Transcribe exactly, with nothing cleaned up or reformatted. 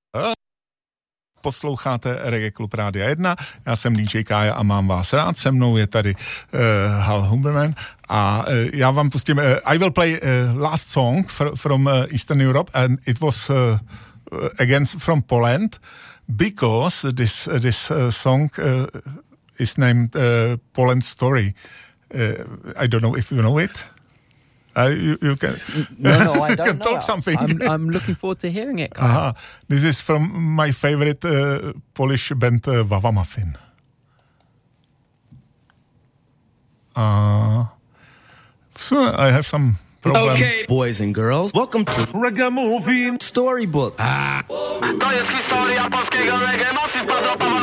Posloucháte Reggae Klub Rádia jedna, já jsem D J Kája a mám vás rád, se mnou je tady uh, Hal Huberman a uh, já vám pustím, uh, I will play uh, last song fr- from uh, Eastern Europe and it was uh, again from Poland because this, uh, this uh, song uh, is named uh, Poland Story. Uh, I don't know if you know it. Uh, you, you can, no, no, I don't can know. talk something. I'm, I'm looking forward to hearing it. Aha. This is from my favorite uh, Polish band uh, Wawa Muffin. Uh, so I have some problem. Okay, boys and girls, welcome to Reggae Movie Storybook. Ah. To jest historia polskiego reggae.